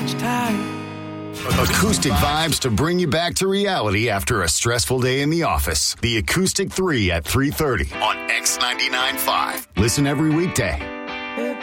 change time. Acoustic vibes to bring you back to reality after a stressful day in the office. The Acoustic 3 at 3:30 on X99.5. Listen every weekday.